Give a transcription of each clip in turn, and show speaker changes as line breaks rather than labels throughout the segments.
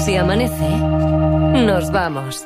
Si amanece, nos vamos.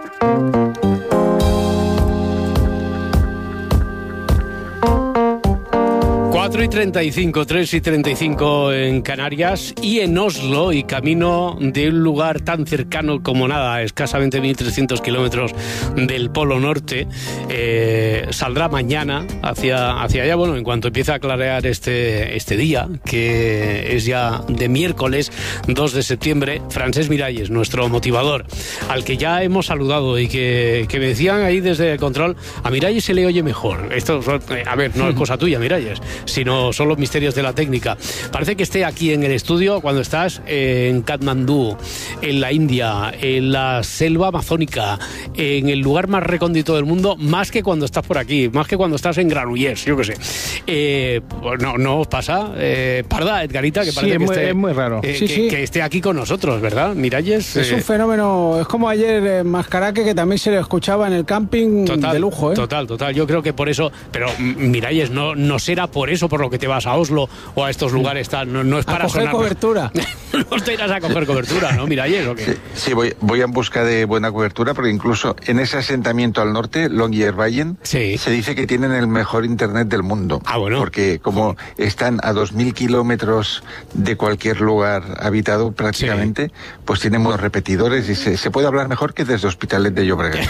4:35, 3:35 en Canarias y en Oslo, y camino de un lugar tan cercano como nada, escasamente 1.300 kilómetros del Polo Norte. Saldrá mañana hacia allá, bueno, en cuanto empiece a clarear este día, que es ya de miércoles 2 de septiembre, Francesc Miralles, nuestro motivador, al que ya hemos saludado y que me decían ahí desde el control, a Miralles se le oye mejor. Esto, a ver, no es cosa tuya, Miralles, sino son los misterios de la técnica. Parece que esté aquí en el estudio cuando estás en Katmandú, en la India, en la selva amazónica, en el lugar más recóndito del mundo, más que cuando estás por aquí, más que cuando estás en Granollers, yo qué sé. Pues no os pasa, Parda, Edgarita, que parece
es muy raro.
Que esté aquí con nosotros, ¿verdad, Miralles?
Es un fenómeno, es como ayer en Mascaraque, que también se le escuchaba en el camping, total, de lujo, ¿eh?
Total, yo creo que por eso, pero Miralles, no será por eso por lo que te vas a Oslo o a estos lugares, no es para
coger cobertura.
No te irás a coger cobertura, ¿no, Miralles? ¿O qué?
Sí, voy en busca de buena cobertura, porque incluso en ese asentamiento al norte, Longyearbyen, se dice que tienen el mejor internet del mundo.
Ah, bueno.
Porque como están a 2.000 kilómetros de cualquier lugar habitado prácticamente, pues tienen buenos repetidores y se puede hablar mejor que desde Hospitalet de Llobregat.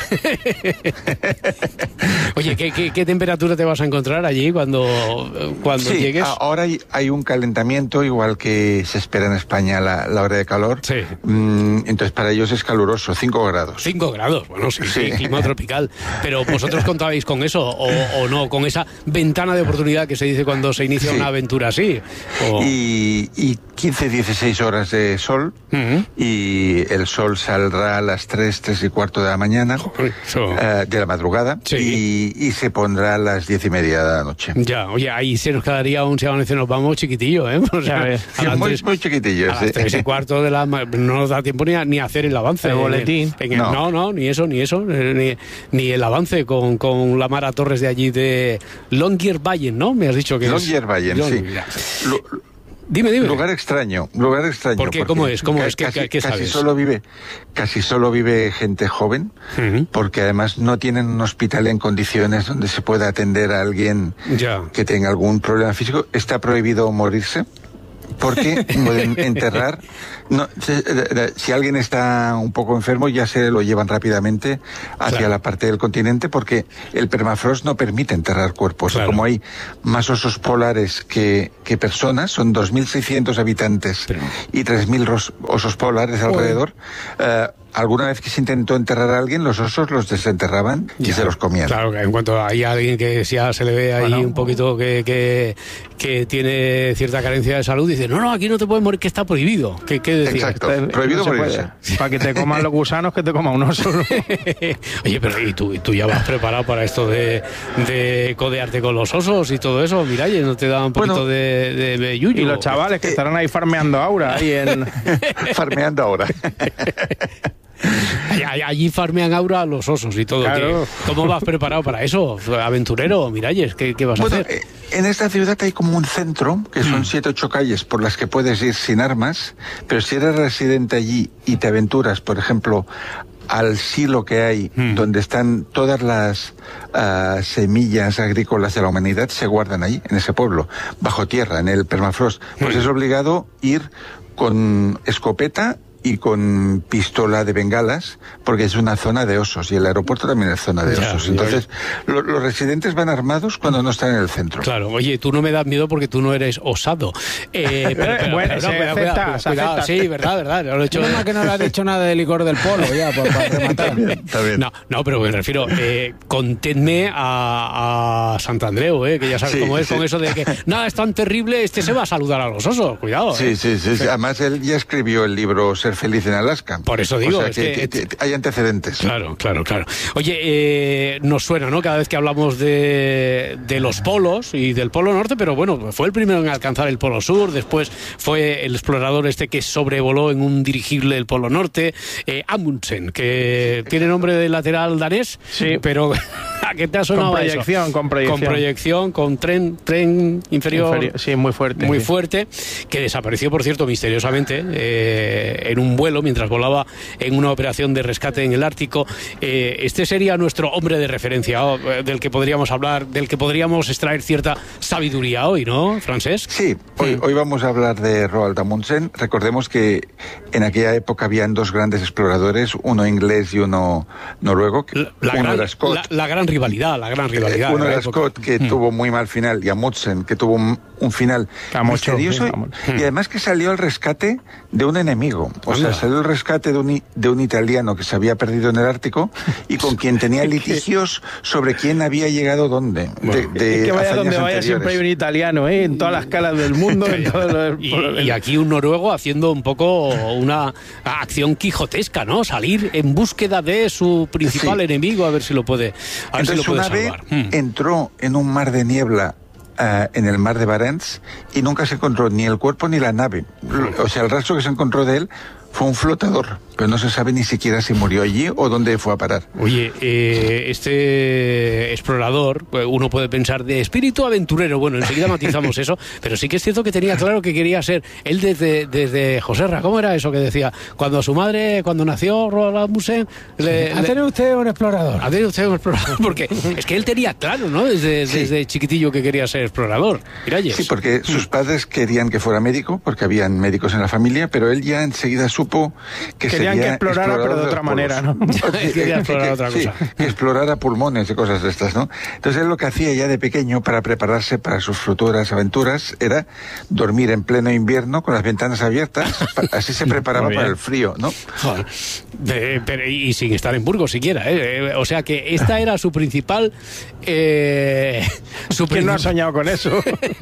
Oye, ¿qué temperatura te vas a encontrar allí cuando llegues?
Ahora hay un calentamiento, igual que se espera en España la hora de calor.
Sí.
Entonces para ellos es caluroso, 5 grados.
5 grados, bueno, sí, clima tropical. Pero ¿vosotros contabais con eso o no? Con esa ventana de oportunidad que se dice cuando se inicia una aventura así.
Y 15, 16 horas de sol, y el sol saldrá a las 3:15 de la mañana, de la madrugada, y se pondrá a las 10:30 de la noche.
Ya, oye, ahí se nos quedaría un Si amanece nos vamos chiquitillo, ¿eh? O sea,
muy chiquitillo.
A las 3:15 de la no nos da tiempo ni hacer el avance.
El boletín.
No, ni eso. Ni el avance con la Mara Torres de allí de Longyearbyen, ¿no? Me has dicho que
Longyearbyen, sí.
Dime.
Lugar extraño.
¿Por qué? ¿Cómo es? ¿Qué sabes?
Casi solo vive gente joven, porque además no tienen un hospital en condiciones donde se pueda atender a alguien que tenga algún problema físico. Está prohibido morirse, porque pueden enterrar. Si alguien está un poco enfermo, ya se lo llevan rápidamente hacia la parte del continente, porque el permafrost no permite enterrar cuerpos. Claro. Como hay más osos polares que personas, son 2.600 habitantes y 3.000 osos polares alrededor. Alguna vez que se intentó enterrar a alguien, los osos los desenterraban y se los comían.
Claro, que en cuanto hay alguien que ya se le ve ahí un poquito que tiene cierta carencia de salud, dice, no, aquí no te puedes morir, que está prohibido. ¿Qué decía?
Exacto, prohibido morirse.
Para que te coman los gusanos, que te coma un oso.
Oye, pero ¿y tú ya vas preparado para esto de codearte con los osos y todo eso? Miralles, ¿no te da un poquito de yuyu?
Y los chavales que estarán ahí farmeando ahora.
Farmeando ahora.
Allí farmean ahora los osos y todo.
Claro.
¿Cómo vas preparado para eso? Aventurero, Miralles, ¿qué vas a hacer?
En esta ciudad hay como un centro, que son 7 o 8 calles por las que puedes ir sin armas, pero si eres residente allí y te aventuras, por ejemplo, al silo que hay, donde están todas las semillas agrícolas de la humanidad, se guardan ahí, en ese pueblo, bajo tierra, en el permafrost. Pues es obligado ir con escopeta y con pistola de bengalas, porque es una zona de osos, y el aeropuerto también es zona de osos. Entonces, los residentes van armados cuando no están en el centro.
Claro, oye, tú no me das miedo porque tú no eres osado. Cuidado. Sí, verdad. Lo he hecho.
Menos mal que no le has dicho nada de licor del polo, ya, para rematar.
También.
No, pero me refiero, conténme a Santandreu, que ya sabes cómo es con eso de que, nada, es tan terrible, se va a saludar a los osos, cuidado.
Sí. Además, él ya escribió el libro Ser feliz en Alaska.
Por eso digo,
o sea, que hay antecedentes.
Claro. Oye, nos suena, ¿no? Cada vez que hablamos de los polos y del Polo Norte, pero bueno, fue el primero en alcanzar el Polo Sur, después fue el explorador que sobrevoló en un dirigible el Polo Norte, Amundsen, que tiene nombre de lateral danés, pero ¿A qué te ha sonado eso?
Con proyección,
con tren inferior.
Sí, muy fuerte.
Muy fuerte, que desapareció, por cierto, misteriosamente, en un vuelo, mientras volaba en una operación de rescate en el Ártico. Este sería nuestro hombre de referencia, del que podríamos hablar, del que podríamos extraer cierta sabiduría hoy, ¿no, Francesc?
Sí, hoy vamos a hablar de Roald Amundsen. Recordemos que en aquella época habían dos grandes exploradores, uno inglés y uno noruego.
Uno era Scott. La gran rivalidad.
Uno era Scott, que tuvo muy mal final, y Amundsen, que tuvo un final misterioso, y además que salió al rescate de un enemigo. O sea, salió al rescate de un italiano que se había perdido en el Ártico y con quien tenía litigios sobre quién había llegado dónde.
Que vaya donde vaya siempre hay un italiano, en todas las calas del mundo.
Y aquí un noruego haciendo un poco una acción quijotesca, ¿no? Salir en búsqueda de su principal enemigo, a ver si lo puede salvar.
Entonces una vez entró en un mar de niebla en el mar de Barents y nunca se encontró ni el cuerpo ni la nave. O sea, el rastro que se encontró de él fue un flotador, pero no se sabe ni siquiera si murió allí o dónde fue a parar.
Oye, este explorador, uno puede pensar de espíritu aventurero, bueno, enseguida matizamos eso, pero sí que es cierto que tenía claro que quería ser él desde Joserra. ¿Cómo era eso que decía? Cuando su madre, cuando nació Roald Amundsen,
¿Ha tenido usted un explorador?
Ha tenido usted un explorador, porque es que él tenía claro, ¿no? Desde chiquitillo que quería ser explorador. Miralles.
Sí, porque sus padres querían que fuera médico, porque habían médicos en la familia, pero él ya enseguida supo que
querían que explorara, pero de otra manera, ¿no?
Quería explorar otra cosa.
Sí, que explorara pulmones y cosas de estas, ¿no? Entonces él lo que hacía ya de pequeño para prepararse para sus futuras aventuras era dormir en pleno invierno con las ventanas abiertas, así se preparaba para el frío, ¿no?
Y sin estar en Burgos siquiera, ¿eh? O sea que esta era su principal...
¿Quién no ha soñado con eso?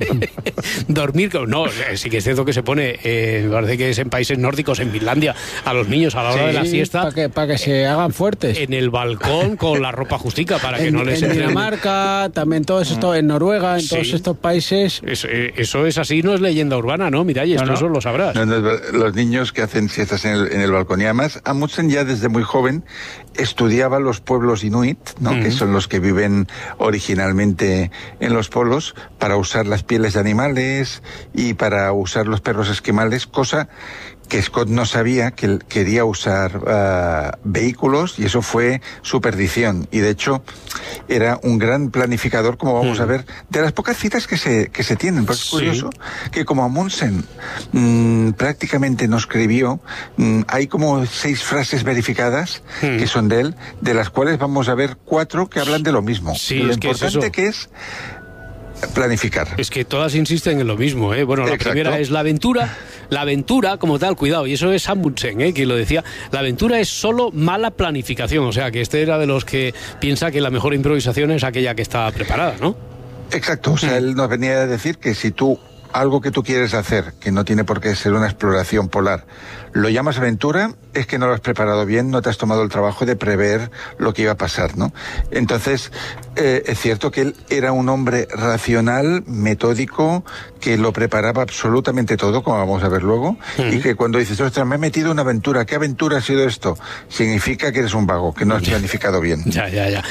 Dormir con... No, sí que es cierto que se pone, me parece que es en países nórdicos, en Finlandia, a los niños a la hora de la siesta...
Para que se hagan fuertes.
En el balcón con la ropa justica, para que no les...
En Dinamarca, también todo esto, en Noruega, en todos estos países...
Eso es así, no es leyenda urbana, ¿no? Mira, y esto eso lo sabrás.
Los niños que hacen siestas en el balcón. Y además, Amundsen ya desde muy joven estudiaba los pueblos inuit, ¿no? Que son los que viven originalmente en los polos, para usar las pieles de animales y para usar los perros esquimales, cosa que Scott no sabía, que él quería usar vehículos, y eso fue su perdición. Y de hecho era un gran planificador, como vamos a ver, de las pocas citas que se tienen. Pues es curioso que como Amundsen prácticamente no escribió, hay como 6 frases verificadas que son de él, de las cuales vamos a ver 4 que hablan de lo mismo.
Sí,
lo importante que es planificar.
Es que todas insisten en lo mismo, ¿eh? Bueno, la primera es la aventura como tal, cuidado, y eso es Amundsen, quien lo decía, la aventura es solo mala planificación, o sea que este era de los que piensa que la mejor improvisación es aquella que está preparada, ¿no?
Exacto, o sea, él nos venía a decir que si algo que tú quieres hacer, que no tiene por qué ser una exploración polar, lo llamas aventura, es que no lo has preparado bien, no te has tomado el trabajo de prever lo que iba a pasar, ¿no? Entonces, es cierto que él era un hombre racional, metódico, que lo preparaba absolutamente todo, como vamos a ver luego, y que cuando dices, ostras, me he metido en una aventura, ¿qué aventura ha sido esto? Significa que eres un vago, que no has planificado bien.
Ya.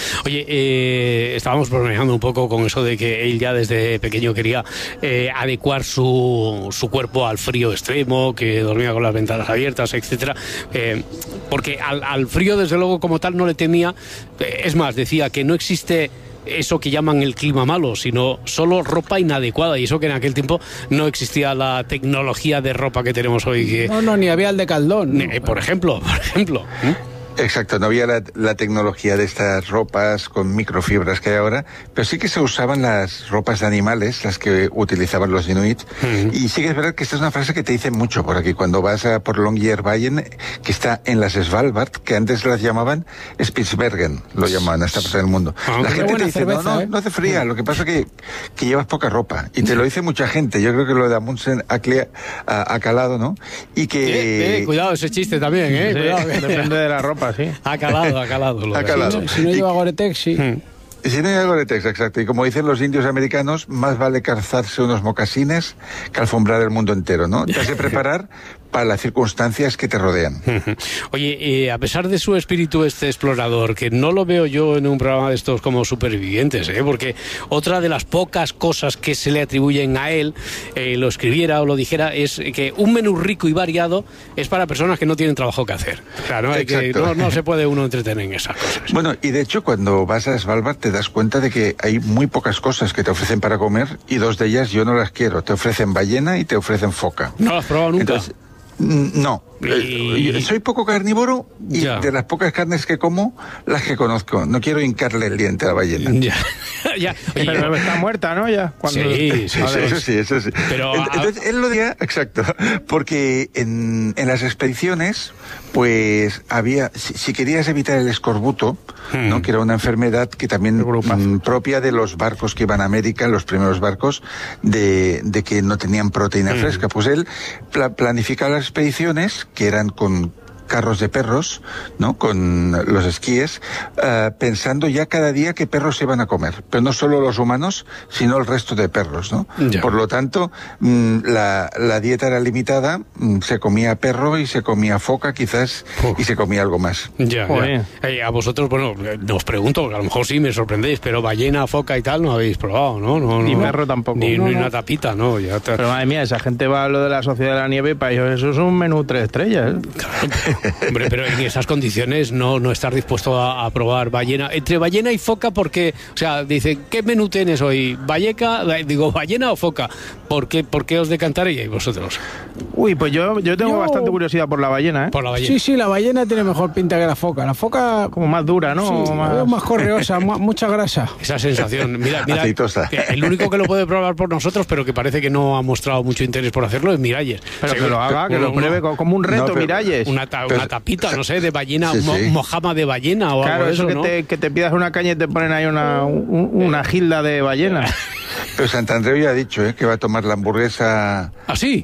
Oye, estábamos bromeando un poco con eso de que él ya desde pequeño quería adecuar su cuerpo al frío extremo, que dormía con las ventanas abiertas, etcétera, porque al frío desde luego como tal no le temía. Es más, decía que no existe eso que llaman el clima malo, sino solo ropa inadecuada, y eso que en aquel tiempo no existía la tecnología de ropa que tenemos hoy.
No, ni había el de Caldón.
Por ejemplo.
Exacto, no había la tecnología de estas ropas con microfibras que hay ahora, pero sí que se usaban las ropas de animales, las que utilizaban los inuit, y sí que es verdad que esta es una frase que te dicen mucho por aquí, cuando vas por Longyearbyen, que está en las Svalbard, que antes las llamaban Spitsbergen, lo llamaban a esta parte del mundo. La gente te dice, cerveza, no hace fría, lo que pasa es que llevas poca ropa, y te lo dice mucha gente. Yo creo que lo de Amundsen ha calado, ¿no? Y que...
cuidado ese chiste también,
sí,
cuidado.
Depende de la ropa. Sí.
Ha calado.
Si no lleva Gore-Tex, sí.
Si no lleva Gore-Tex, exacto. Y como dicen los indios americanos, más vale calzarse unos mocasines que alfombrar el mundo entero, ¿no? Te has de preparar para las circunstancias que te rodean.
Oye, a pesar de su espíritu explorador, que no lo veo yo en un programa de estos como Supervivientes, porque otra de las pocas cosas que se le atribuyen a él, lo escribiera o lo dijera, es que un menú rico y variado es para personas que no tienen trabajo que hacer. Claro, no se puede uno entretener en esas cosas.
Bueno, y de hecho cuando vas a Svalbard te das cuenta de que hay muy pocas cosas que te ofrecen para comer, y dos de ellas yo no las quiero. Te ofrecen ballena y te ofrecen foca.
¿No las has probado nunca?
Entonces, no. Soy poco carnívoro y de las pocas carnes que como, las que conozco. No quiero hincarle el diente a la ballena.
Oye, pero está muerta, ¿no? Ya.
Cuando...
Sí, eso sí.
Pero,
entonces, él lo decía, exacto, porque en las expediciones, pues había, si querías evitar el escorbuto, ¿no? Que era una enfermedad que también propia de los barcos que iban a América, los primeros barcos, de que no tenían proteína fresca. Pues él planificaba las expediciones que eran con carros de perros, ¿no? Con los esquíes, pensando ya cada día qué perros se iban a comer, pero no solo los humanos, sino el resto de perros, ¿no? Por lo tanto, la dieta era limitada, se comía perro y se comía foca quizás, y se comía algo más.
A vosotros, bueno, os pregunto, porque a lo mejor sí me sorprendéis, pero ballena, foca y tal no habéis probado, ¿no?
Ni perro tampoco.
Ni una tapita, ¿no?
Pero madre mía, esa gente va a lo de la Sociedad de la Nieve, para ellos eso es un menú 3 estrellas,
Hombre, pero en esas condiciones no estar dispuesto a probar ballena. Entre ballena y foca, porque, o sea, dice, ¿qué menú tienes hoy? ¿Ballena o foca? ¿Por qué os decantaríais vosotros?
Uy, pues yo tengo bastante curiosidad por la ballena, ¿eh?
Por la ballena.
Sí, la ballena tiene mejor pinta que la foca. La foca...
como más dura, ¿no?
Sí, más correosa, mucha grasa.
Esa sensación. Mira,
aceitosa.
El único que lo puede probar por nosotros, pero que parece que no ha mostrado mucho interés por hacerlo, es Miralles.
Pero que lo haga, que lo pruebe como un reto, Miralles.
Una tapita, no sé, de ballena, mojama de ballena o algo de eso, ¿no?
que te pidas una caña y te ponen ahí una gilda de ballena.
Pero Santandreu ya ha dicho que va a tomar la hamburguesa...
¿Ah, sí?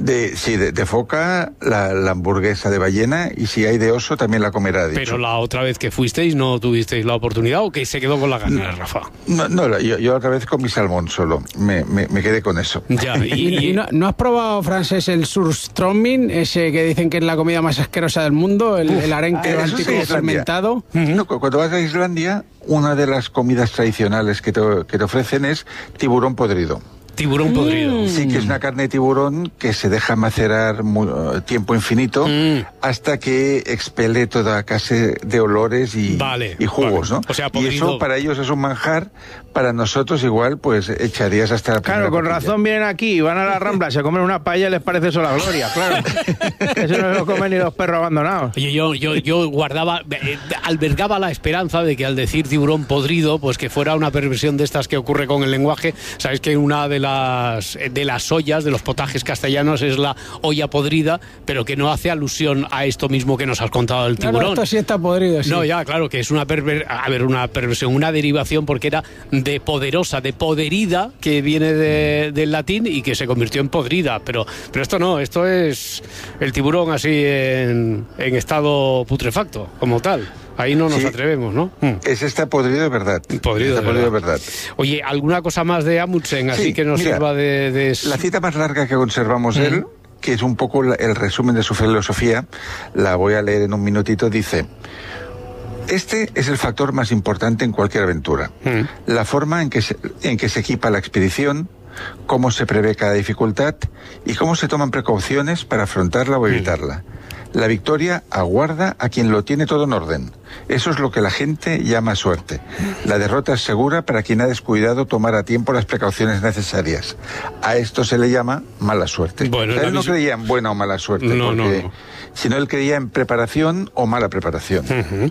De foca, la hamburguesa de ballena, y si hay de oso también la comerá, ha dicho.
Pero la otra vez que fuisteis no tuvisteis la oportunidad, ¿o que se quedó con la ganas, Rafa?
No, yo otra vez con mi salmón solo, me quedé con eso.
Ya,
¿Y no has probado, Francés, el surströmming, ese que dicen que es la comida más asquerosa del mundo, el arenque báltico fermentado?
No, cuando vas a Islandia, una de las comidas tradicionales que te ofrecen es tiburón podrido.
Tiburón podrido.
Sí, que es una carne de tiburón que se deja macerar tiempo infinito hasta que expele toda clase de olores y jugos, ¿no?
O sea,
y eso para ellos es un manjar, para nosotros igual, pues echarías hasta la
Claro, con razón vienen aquí, van a la Rambla, se comen una paella y les parece eso la gloria, claro. Eso no lo comen ni los perros abandonados.
Oye, yo albergaba la esperanza de que al decir tiburón podrido, pues que fuera una perversión de estas que ocurre con el lenguaje. Sabéis que una de las ollas, de los potajes castellanos, es la olla podrida, pero que no hace alusión a esto mismo que nos has contado del tiburón.
No, esto sí está podrido, sí.
No, ya, claro, que es una perversión, una derivación, porque era de poderosa, de poderida, que viene del latín y que se convirtió en podrida, pero esto no, esto es el tiburón así en estado putrefacto, como tal. Ahí no nos atrevemos, ¿no?
Está podrido de verdad.
Podrido de verdad. Oye, ¿alguna cosa más de Amundsen así que nos sirva de...?
La cita más larga que conservamos de él, que es un poco el resumen de su filosofía, la voy a leer en un minutito, dice: este es el factor más importante en cualquier aventura. La forma en que se equipa la expedición, cómo se prevé cada dificultad y cómo se toman precauciones para afrontarla o evitarla. La victoria aguarda a quien lo tiene todo en orden. Eso es lo que la gente llama suerte. La derrota es segura para quien ha descuidado tomar a tiempo las precauciones necesarias. A esto se le llama mala suerte. Bueno, él no creía en buena o mala suerte, sino él creía en preparación o mala preparación.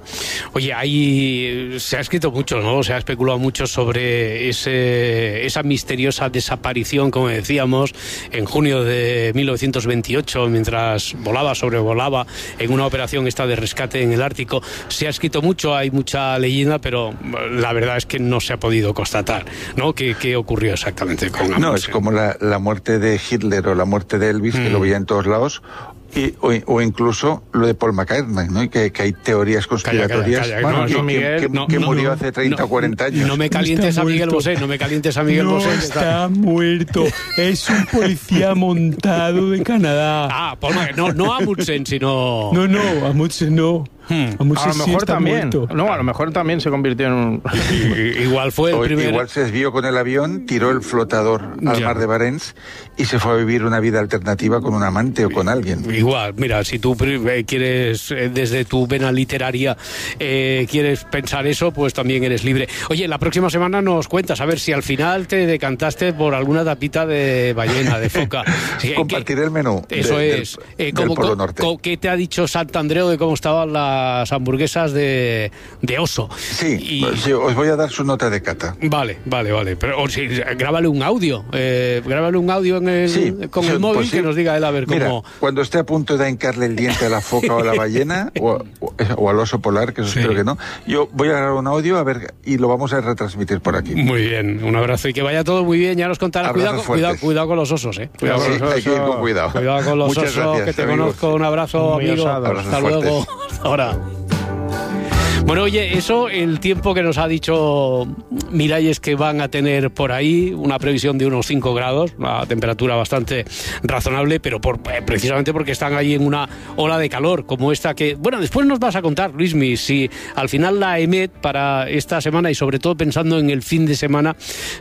Oye, se ha escrito mucho, ¿no? Se ha especulado mucho sobre esa misteriosa desaparición, como decíamos, en junio de 1928, mientras sobrevolaba en una operación de rescate en el Ártico. Se ha escrito mucho, hay mucha leyenda, pero la verdad es que no se ha podido constatar, ¿no? ¿Qué ocurrió exactamente con Amundsen?
No, es como la muerte de Hitler o la muerte de Elvis, que lo veía en todos lados, O incluso lo de Paul McCartney, ¿no? Que hay teorías conspiratorias. Que murió hace 30 o 40 años.
No me calientes a Miguel Bosé, no me calientes a Miguel Bosé.
Está muerto, es un policía montado de Canadá.
Paul McCartney, no Amundsen, sino...
No, Amundsen no.
A lo mejor también. No, a lo mejor también se convirtió en un...
Igual fue el primer...
Igual se desvió con el avión, tiró el flotador al mar de Barents y se fue a vivir una vida alternativa con un amante o con alguien.
Igual, mira, si tú quieres, desde tu vena literaria, quieres pensar eso, pues también eres libre. Oye, la próxima semana nos cuentas, a ver si al final te decantaste por alguna tapita de ballena, de foca.
Compartiré el menú.
Eso es.
Del Polo Norte.
¿Qué te ha dicho Santandreu de cómo estaban las hamburguesas de oso?
Sí, os voy a dar su nota de cata.
Vale. Pero grábale un audio. Grábale un audio con el móvil, pues que nos diga él a ver cómo...
Mira, cuando esté a punto de hincarle el diente a la foca o a la ballena o al oso polar, que eso espero que no, yo voy a grabar un audio a ver y lo vamos a retransmitir por aquí.
Muy bien, un abrazo y que vaya todo muy bien. Ya nos contarás. Cuidado con los osos,
Cuidado con los osos. Hay que ir con cuidado.
Cuidado con los
Muchas
osos,
gracias,
que te
amigos.
conozco. Un abrazo, amigo. Hasta luego. Hasta ahora. Bueno, oye, eso, el tiempo que nos ha dicho Miralles que van a tener por ahí, una previsión de unos 5 grados, una temperatura bastante razonable, pero precisamente porque están ahí en una ola de calor como esta que... Bueno, después nos vas a contar, Luismi, si al final la EMET para esta semana y sobre todo pensando en el fin de semana,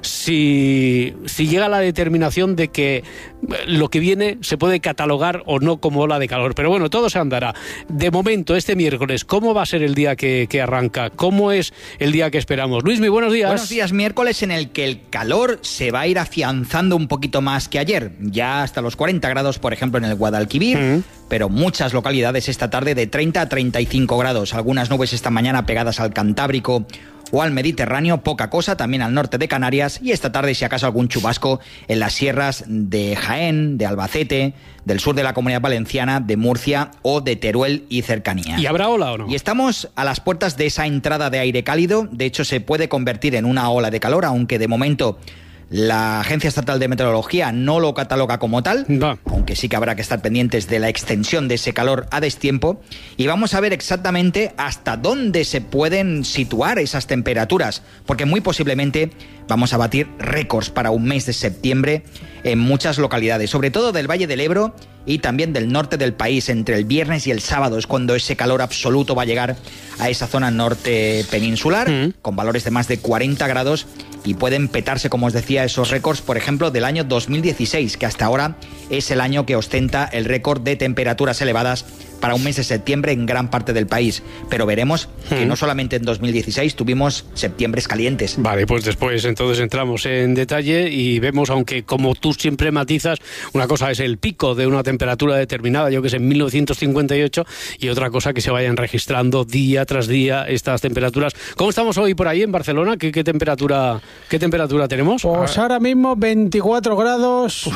si llega a la determinación de que lo que viene se puede catalogar o no como ola de calor. Pero bueno, todo se andará. De momento, este miércoles, ¿cómo va a ser el día que arranca? ¿Cómo es el día que esperamos? Luismi, buenos días.
Buenos días, miércoles en el que el calor se va a ir afianzando un poquito más que ayer. Ya hasta los 40 grados, por ejemplo, en el Guadalquivir, pero muchas localidades esta tarde de 30 a 35 grados. Algunas nubes esta mañana pegadas al Cantábrico o al Mediterráneo, poca cosa, también al norte de Canarias, y esta tarde si acaso algún chubasco en las sierras de Jaén, de Albacete, del sur de la Comunidad Valenciana, de Murcia o de Teruel y cercanía.
¿Y habrá ola o no?
Y estamos a las puertas de esa entrada de aire cálido, de hecho se puede convertir en una ola de calor, aunque de momento la Agencia Estatal de Meteorología no lo cataloga como tal, aunque sí que habrá que estar pendientes de la extensión de ese calor a destiempo, y vamos a ver exactamente hasta dónde se pueden situar esas temperaturas, porque muy posiblemente vamos a batir récords para un mes de septiembre en muchas localidades, sobre todo del Valle del Ebro y también del norte del país. Entre el viernes y el sábado es cuando ese calor absoluto va a llegar a esa zona norte peninsular, con valores de más de 40 grados, y pueden petarse, como os decía, esos récords, por ejemplo, del año 2016, que hasta ahora es el año que ostenta el récord de temperaturas elevadas para un mes de septiembre en gran parte del país. Pero veremos que no solamente en 2016 tuvimos septiembres calientes.
Vale, pues después entonces entramos en detalle y vemos, aunque como tú siempre matizas, una cosa es el pico de una temperatura determinada, yo que sé, en 1958, y otra cosa que se vayan registrando día tras día estas temperaturas. ¿Cómo estamos hoy por ahí en Barcelona? ¿Qué temperatura tenemos?
Pues ahora mismo 24 grados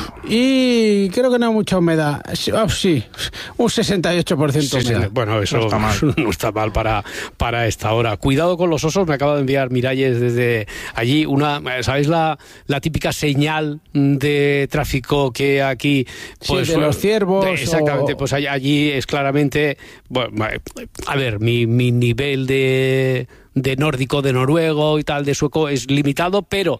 y creo que no hay mucha humedad. Sí, un 68%.
Bueno, eso no está mal para esta hora. Cuidado con los osos, me acaba de enviar Miralles desde allí ¿sabéis la típica señal de tráfico que aquí? Pues,
de los ciervos.
Exactamente, pues allí es claramente, bueno, a ver, mi nivel de nórdico, de noruego y tal, de sueco es limitado, pero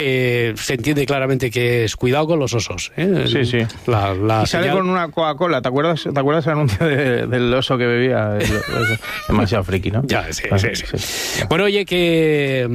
se entiende claramente que es cuidado con los osos.
Sí. Y sale con una Coca-Cola. ¿Te acuerdas el anuncio del oso que bebía? Demasiado friki, ¿no?
Ya, sí. Bueno, oye, que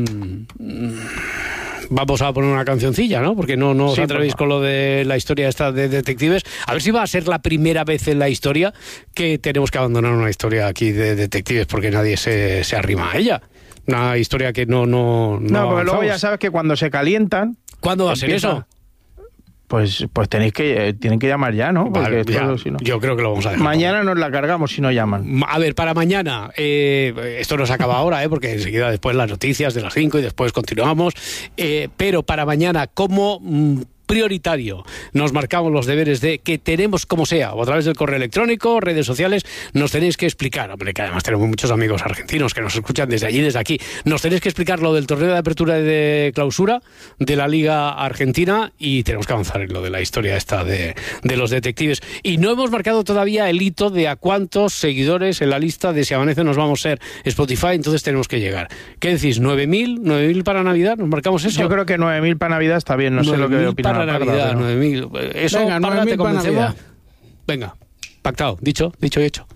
vamos a poner una cancioncilla, ¿no? Porque no os atrevéis con lo de la historia esta de detectives. A ver si va a ser la primera vez en la historia que tenemos que abandonar una historia aquí de detectives porque nadie se arrima a ella. Una historia que no
porque luego ya sabes que cuando se calientan...
¿Cuándo va a ser eso?
Pues tienen que llamar ya, ¿no?
Vale,
Porque si no...
Yo creo que lo vamos a dejar.
Mañana nos la cargamos si no llaman.
A ver, para mañana, esto no se acaba ahora, porque enseguida después las noticias de las 5 y después continuamos, pero para mañana, ¿cómo prioritario. Nos marcamos los deberes de que tenemos, como sea, o a través del correo electrónico, redes sociales, nos tenéis que explicar, hombre, que además tenemos muchos amigos argentinos que nos escuchan desde allí, desde aquí, nos tenéis que explicar lo del torneo de apertura y de clausura de la Liga Argentina, y tenemos que avanzar en lo de la historia esta de los detectives. Y no hemos marcado todavía el hito de a cuántos seguidores en la lista de Si Amanece Nos Vamos a ser Spotify, entonces tenemos que llegar. ¿Qué decís? ¿9.000 para Navidad? ¿Nos marcamos eso?
Yo creo que 9.000 para Navidad está bien, no sé lo que opina
para Navidad, 9.000. Eso,
venga, 9.000 para
Navidad. Venga, pactado, dicho y hecho.